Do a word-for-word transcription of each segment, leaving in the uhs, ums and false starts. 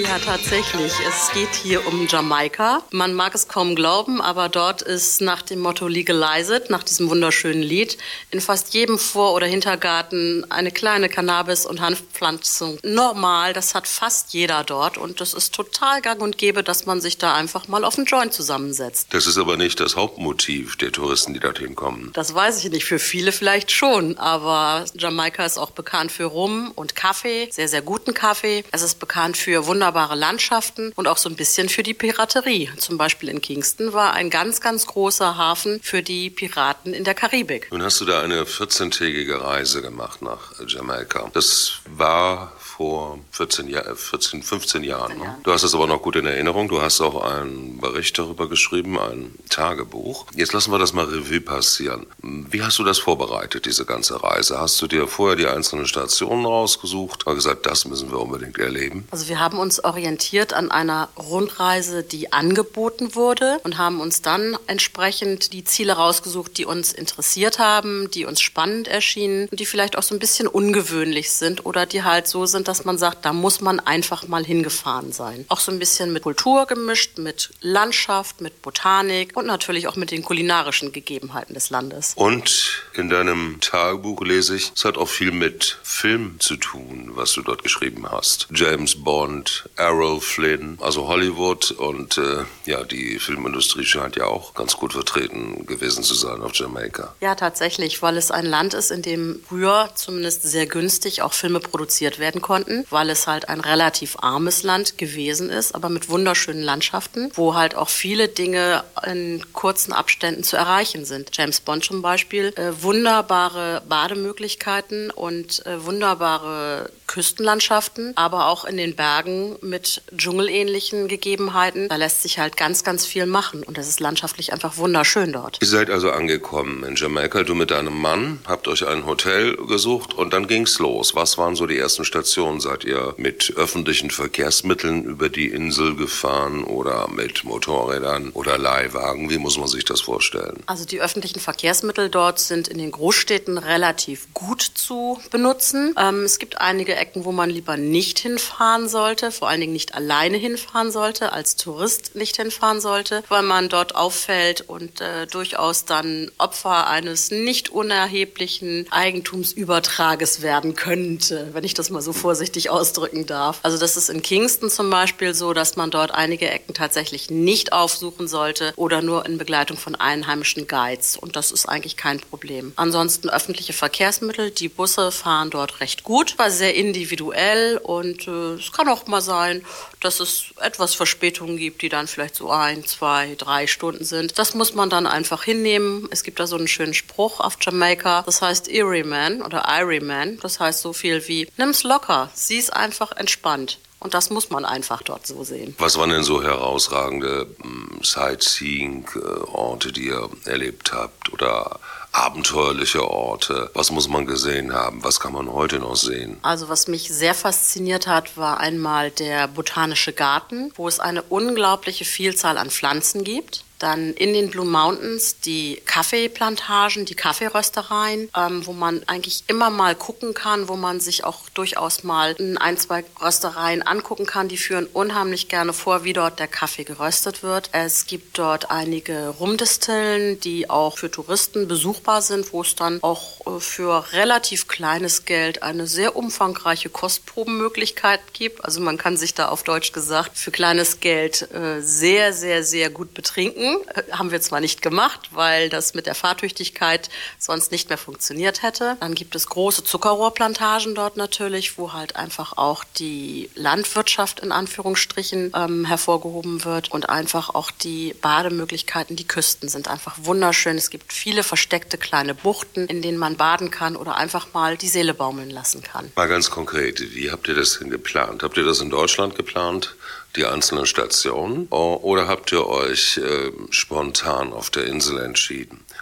Ja, tatsächlich. Es geht hier um Jamaika. Man mag es kaum glauben, aber dort ist nach dem Motto Legalize It, nach diesem wunderschönen Lied, in fast jedem Vor- oder Hintergarten eine kleine Cannabis- und Hanfpflanzung normal. Das hat fast jeder dort und das ist total gang und gäbe, dass man sich da einfach mal auf einen Joint zusammensetzt. Das ist aber nicht das Hauptmotiv der Touristen, die dorthin kommen. Das weiß ich nicht, für viele vielleicht schon, aber Jamaika ist auch bekannt für Rum und Kaffee, sehr, sehr guten Kaffee. Es ist bekannt für wunderbare Landschaften und auch so ein bisschen für die Piraterie. Zum Beispiel in Kingston war ein ganz, ganz großer Hafen für die Piraten in der Karibik. Nun hast du da eine vierzehntägige Reise gemacht nach Jamaika. Das war vor vierzehn, Jahr, vierzehn fünfzehn Jahren. Ne? Du hast es aber noch gut in Erinnerung. Du hast auch einen Bericht darüber geschrieben, ein Tagebuch. Jetzt lassen wir das mal Revue passieren. Wie hast du das vorbereitet, diese ganze Reise? Hast du dir vorher die einzelnen Stationen rausgesucht und gesagt, das müssen wir unbedingt erleben? Also wir haben uns orientiert an einer Rundreise, die angeboten wurde und haben uns dann entsprechend die Ziele rausgesucht, die uns interessiert haben, die uns spannend erschienen und die vielleicht auch so ein bisschen ungewöhnlich sind oder die halt so sind, dass man sagt, da muss man einfach mal hingefahren sein. Auch so ein bisschen mit Kultur gemischt, mit Landschaft, mit Botanik und natürlich auch mit den kulinarischen Gegebenheiten des Landes. Und in deinem Tagebuch lese ich, es hat auch viel mit Film zu tun, was du dort geschrieben hast. James Bond, Errol Flynn, also Hollywood und äh, ja, die Filmindustrie scheint ja auch ganz gut vertreten gewesen zu sein auf Jamaika. Ja, tatsächlich, weil es ein Land ist, in dem früher zumindest sehr günstig auch Filme produziert werden konnten, weil es halt ein relativ armes Land gewesen ist, aber mit wunderschönen Landschaften, wo halt auch viele Dinge in kurzen Abständen zu erreichen sind. James Bond zum Beispiel, äh, wunderbare Bademöglichkeiten und äh, wunderbare Küstenlandschaften, aber auch in den Bergen mit dschungelähnlichen Gegebenheiten. Da lässt sich halt ganz, ganz viel machen und es ist landschaftlich einfach wunderschön dort. Ihr seid also angekommen in Jamaika, du mit deinem Mann, habt euch ein Hotel gesucht und dann ging's los. Was waren so die ersten Stationen? Seid ihr mit öffentlichen Verkehrsmitteln über die Insel gefahren oder mit Motorrädern oder Leihwagen? Wie muss man sich das vorstellen? Also die öffentlichen Verkehrsmittel dort sind in den Großstädten relativ gut zu benutzen. Ähm, es gibt einige Ecken, wo man lieber nicht hinfahren sollte, vor allen Dingen nicht alleine hinfahren sollte, als Tourist nicht hinfahren sollte, weil man dort auffällt und äh, durchaus dann Opfer eines nicht unerheblichen Eigentumsübertrages werden könnte, wenn ich das mal so vorsichtig ausdrücken darf. Also das ist in Kingston zum Beispiel so, dass man dort einige Ecken tatsächlich nicht aufsuchen sollte oder nur in Begleitung von einheimischen Guides und das ist eigentlich kein Problem. Ansonsten öffentliche Verkehrsmittel, die Busse fahren dort recht gut, war sehr individuell und äh, es kann auch mal sein, dass es etwas Verspätungen gibt, die dann vielleicht so ein, zwei, drei Stunden sind. Das muss man dann einfach hinnehmen. Es gibt da so einen schönen Spruch auf Jamaika, das heißt Erie Man oder Irie Man. Das heißt so viel wie, nimm's locker, sieh's einfach entspannt. Und das muss man einfach dort so sehen. Was waren denn so herausragende ähm, Sightseeing-Orte, die ihr erlebt habt oder abenteuerliche Orte? Was muss man gesehen haben? Was kann man heute noch sehen? Also was mich sehr fasziniert hat, war einmal der Botanische Garten, wo es eine unglaubliche Vielzahl an Pflanzen gibt. Dann in den Blue Mountains die Kaffeeplantagen, die Kaffeeröstereien, ähm, wo man eigentlich immer mal gucken kann, wo man sich auch durchaus mal in ein, zwei Röstereien angucken kann. Die führen unheimlich gerne vor, wie dort der Kaffee geröstet wird. Es gibt dort einige Rumdistillen, die auch für Touristen besuchbar sind, wo es dann auch äh, für relativ kleines Geld eine sehr umfangreiche Kostprobenmöglichkeit gibt. Also man kann sich da auf Deutsch gesagt für kleines Geld äh, sehr, sehr, sehr gut betrinken. Haben wir zwar nicht gemacht, weil das mit der Fahrtüchtigkeit sonst nicht mehr funktioniert hätte. Dann gibt es große Zuckerrohrplantagen dort natürlich, wo halt einfach auch die Landwirtschaft in Anführungsstrichen ähm, hervorgehoben wird und einfach auch die Bademöglichkeiten, die Küsten sind einfach wunderschön. Es gibt viele versteckte kleine Buchten, in denen man baden kann oder einfach mal die Seele baumeln lassen kann. Mal ganz konkret, wie habt ihr das denn geplant? Habt ihr das in Deutschland geplant? Die einzelnen Stationen? Oder habt ihr euch äh, spontan auf der Insel entschieden?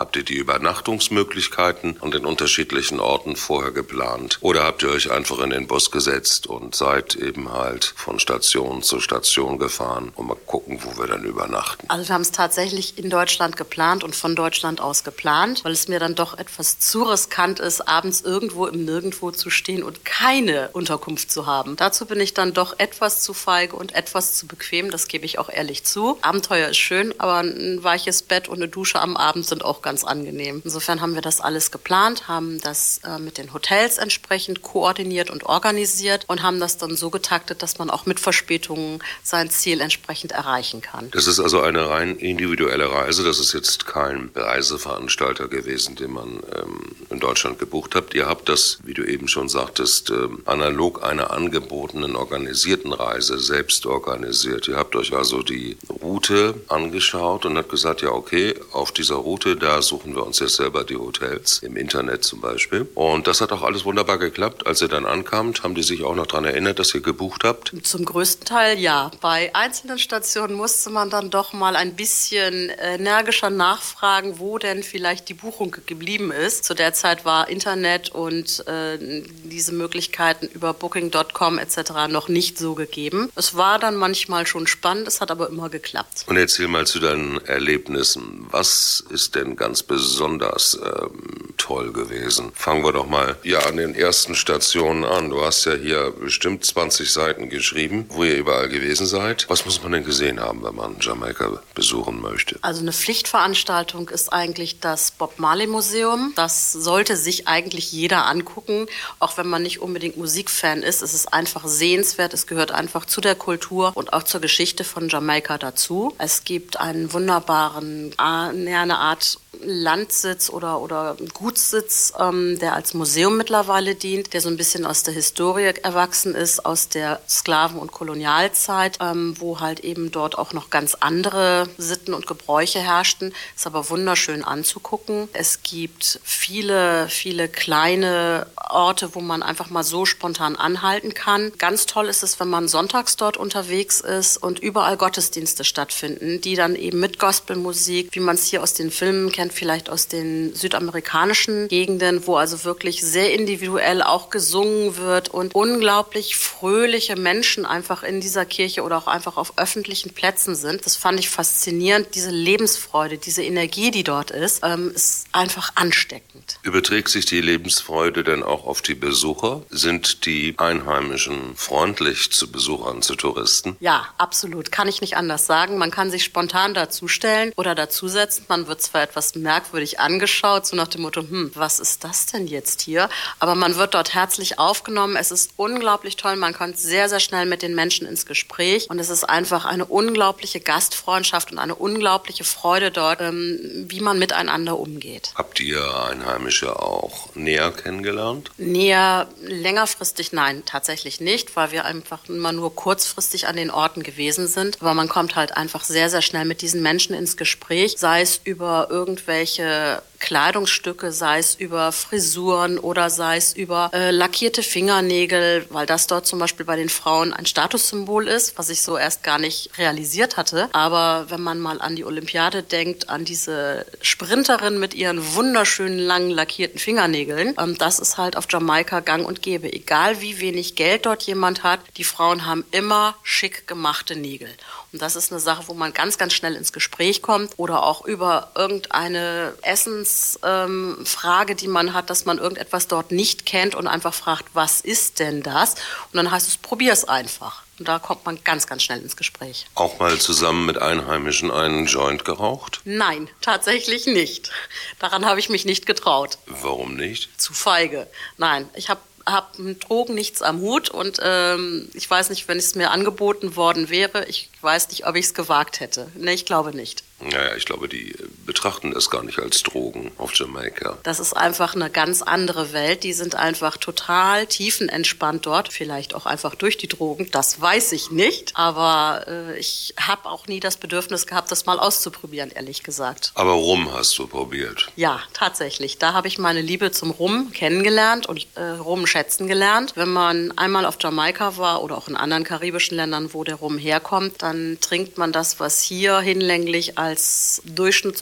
Habt ihr die Übernachtungsmöglichkeiten an den unterschiedlichen Orten vorher geplant? Oder habt ihr euch einfach in den Bus gesetzt und seid eben halt von Station zu Station gefahren und mal gucken, wo wir dann übernachten? Also wir haben es tatsächlich in Deutschland geplant und von Deutschland aus geplant, weil es mir dann doch etwas zu riskant ist, abends irgendwo im Nirgendwo zu stehen und keine Unterkunft zu haben. Dazu bin ich dann doch etwas zu feige und etwas zu bequem, das gebe ich auch ehrlich zu. Abenteuer ist schön, aber ein weiches Bett und eine Dusche am Abend sind auch ganz angenehm. Insofern haben wir das alles geplant, haben das äh, mit den Hotels entsprechend koordiniert und organisiert und haben das dann so getaktet, dass man auch mit Verspätungen sein Ziel entsprechend erreichen kann. Das ist also eine rein individuelle Reise. Das ist jetzt kein Reiseveranstalter gewesen, den man ähm, in Deutschland gebucht hat. Ihr habt das, wie du eben schon sagtest, ähm, analog einer angebotenen organisierten Reise selbst organisiert. Ihr habt euch also die Route angeschaut und habt gesagt, ja okay, auf dieser Route, da suchen wir uns jetzt selber die Hotels, im Internet zum Beispiel. Und das hat auch alles wunderbar geklappt. Als ihr dann ankamt, haben die sich auch noch daran erinnert, dass ihr gebucht habt? Zum größten Teil ja. Bei einzelnen Stationen musste man dann doch mal ein bisschen energischer nachfragen, wo denn vielleicht die Buchung geblieben ist. Zu der Zeit war Internet und äh, diese Möglichkeiten über Booking Punkt com et cetera noch nicht so gegeben. Es war dann manchmal schon spannend, es hat aber immer geklappt. Und erzähl mal zu deinen Erlebnissen. Was ist denn ganz besonders ähm, toll gewesen? Fangen wir doch mal ja an den ersten Stationen an. Du hast ja hier bestimmt zwanzig Seiten geschrieben, wo ihr überall gewesen seid. Was muss man denn gesehen haben, wenn man Jamaika besuchen möchte? Also eine Pflichtveranstaltung ist eigentlich das Bob Marley Museum. Das sollte sich eigentlich jeder angucken, auch wenn man nicht unbedingt Musikfan ist. Es ist einfach sehenswert. Es gehört einfach zu der Kultur und auch zur Geschichte von Jamaika dazu. Es gibt einen wunderbaren, eine Art Landsitz oder, oder Gutssitz, ähm, der als Museum mittlerweile dient, der so ein bisschen aus der Historie erwachsen ist, aus der Sklaven- und Kolonialzeit, ähm, wo halt eben dort auch noch ganz andere Sitten und Gebräuche herrschten. Ist aber wunderschön anzugucken. Es gibt viele, viele kleine Orte, wo man einfach mal so spontan anhalten kann. Ganz toll ist es, wenn man sonntags dort unterwegs ist und überall Gottesdienste stattfinden, die dann eben mit Gospelmusik, wie man es hier aus den Filmen kennt, vielleicht aus den südamerikanischen Gegenden, wo also wirklich sehr individuell auch gesungen wird und unglaublich fröhliche Menschen einfach in dieser Kirche oder auch einfach auf öffentlichen Plätzen sind. Das fand ich faszinierend. Diese Lebensfreude, diese Energie, die dort ist, ähm, ist einfach ansteckend. Überträgt sich die Lebensfreude denn auch auf die Besucher? Sind die Einheimischen freundlich zu Besuchern, zu Touristen? Ja, absolut. Kann ich nicht anders sagen. Man kann sich spontan dazustellen oder dazusetzen. Man wird zwar etwas merkwürdig angeschaut, so nach dem Motto, hm, was ist das denn jetzt hier? Aber man wird dort herzlich aufgenommen. Es ist unglaublich toll. Man kommt sehr, sehr schnell mit den Menschen ins Gespräch. Und es ist einfach eine unglaubliche Gastfreundschaft und eine unglaubliche Freude dort, ähm, wie man miteinander umgeht. Habt ihr Einheimische auch näher kennengelernt? Näher, längerfristig nein, tatsächlich nicht, weil wir einfach immer nur kurzfristig an den Orten gewesen sind. Aber man kommt halt einfach sehr, sehr schnell mit diesen Menschen ins Gespräch, sei es über irgendwelche Kleidungsstücke, sei es über Frisuren oder sei es über äh, lackierte Fingernägel, weil das dort zum Beispiel bei den Frauen ein Statussymbol ist, was ich so erst gar nicht realisiert hatte. Aber wenn man mal an die Olympiade denkt, an diese Sprinterin mit ihren wunderschönen langen lackierten Fingernägeln, ähm, das ist halt auf Jamaika gang und gäbe. Egal wie wenig Geld dort jemand hat, die Frauen haben immer schick gemachte Nägel. Und das ist eine Sache, wo man ganz, ganz schnell ins Gespräch kommt oder auch über irgendeine Essensfrage, ähm, die man hat, dass man irgendetwas dort nicht kennt und einfach fragt, was ist denn das? Und dann heißt es, probier's einfach. Und da kommt man ganz, ganz schnell ins Gespräch. Auch mal zusammen mit Einheimischen einen Joint geraucht? Nein, tatsächlich nicht. Daran habe ich mich nicht getraut. Warum nicht? Zu feige. Nein, ich habe habe mit Drogen nichts am Hut und ähm, ich weiß nicht, wenn es mir angeboten worden wäre, ich weiß nicht, ob ich es gewagt hätte. Nee, ich glaube nicht. Naja, ich glaube, die betrachten das gar nicht als Drogen auf Jamaika. Das ist einfach eine ganz andere Welt. Die sind einfach total tiefenentspannt dort. Vielleicht auch einfach durch die Drogen, das weiß ich nicht. Aber äh, ich habe auch nie das Bedürfnis gehabt, das mal auszuprobieren, ehrlich gesagt. Aber Rum hast du probiert? Ja, tatsächlich. Da habe ich meine Liebe zum Rum kennengelernt und äh, Rum schätzen gelernt. Wenn man einmal auf Jamaika war oder auch in anderen karibischen Ländern, wo der Rum herkommt, dann trinkt man das, was hier hinlänglich als als Durchschnittsrum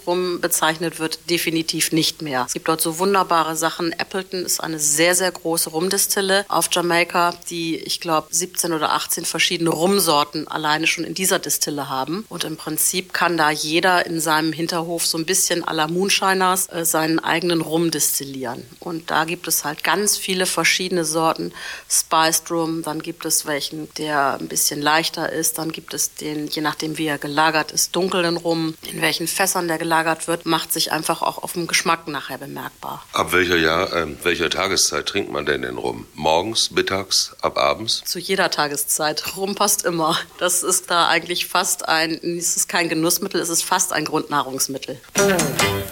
Rum bezeichnet wird, definitiv nicht mehr. Es gibt dort so wunderbare Sachen. Appleton ist eine sehr, sehr große Rumdistille auf Jamaika, die, ich glaube, siebzehn oder achtzehn verschiedene Rumsorten alleine schon in dieser Distille haben. Und im Prinzip kann da jeder in seinem Hinterhof so ein bisschen à la Moonshiners äh, seinen eigenen Rum destillieren. Und da gibt es halt ganz viele verschiedene Sorten. Spiced Rum, dann gibt es welchen, der ein bisschen leichter ist. Dann gibt es den, je nachdem wie er gelagert ist, dunklen Rum. In welchen Fässern der gelagert wird, macht sich einfach auch auf dem Geschmack nachher bemerkbar. Ab welcher Jahr, äh, welcher Tageszeit trinkt man denn den Rum? Morgens, mittags, ab abends? Zu jeder Tageszeit. Rum passt immer. Das ist da eigentlich fast ein, es ist kein Genussmittel, es ist fast ein Grundnahrungsmittel.